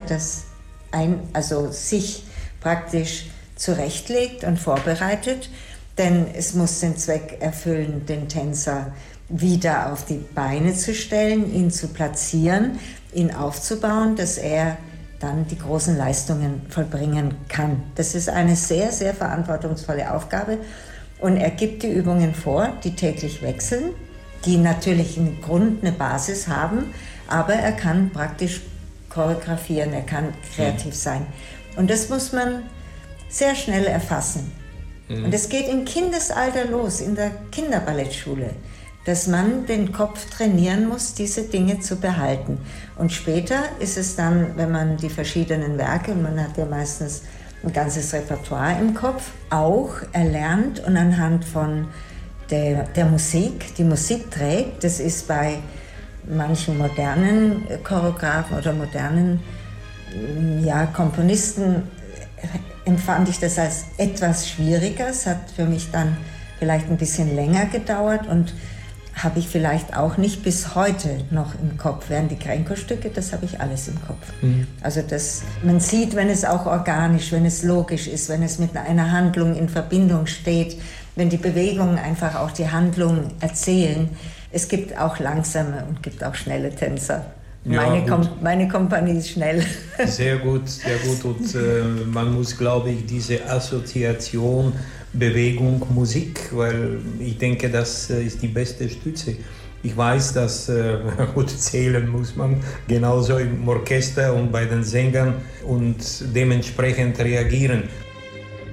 das sich praktisch zurechtlegt und vorbereitet, denn es muss den Zweck erfüllen, den Tänzer wieder auf die Beine zu stellen, ihn zu platzieren, ihn aufzubauen, dass er dann die großen Leistungen vollbringen kann. Das ist eine sehr, sehr verantwortungsvolle Aufgabe und er gibt die Übungen vor, die täglich wechseln, die natürlich einen Grund, eine Basis haben, aber er kann praktisch choreografieren, er kann kreativ sein. Und das muss man sehr schnell erfassen. Und es geht im Kindesalter los, in der Kinderballettschule, dass man den Kopf trainieren muss, diese Dinge zu behalten. Und später ist es dann, wenn man die verschiedenen Werke, und man hat ja meistens ein ganzes Repertoire im Kopf, auch erlernt und anhand von der Musik, die Musik trägt, das ist bei manchen modernen Choreografen oder modernen Komponisten empfand ich das als etwas schwieriger. Es hat für mich dann vielleicht ein bisschen länger gedauert und habe ich vielleicht auch nicht bis heute noch im Kopf. Während die Grenko-Stücke, das habe ich alles im Kopf. Also man sieht, wenn es auch organisch, wenn es logisch ist, wenn es mit einer Handlung in Verbindung steht, wenn die Bewegungen einfach auch die Handlung erzählen. Es gibt auch langsame und gibt auch schnelle Tänzer. Meine Kompanie ist schnell. Sehr gut, sehr gut. Und man muss, glaube ich, diese Assoziation Bewegung, Musik, weil ich denke, das ist die beste Stütze. Ich weiß, dass gut zählen muss man, genauso im Orchester und bei den Sängern und dementsprechend reagieren.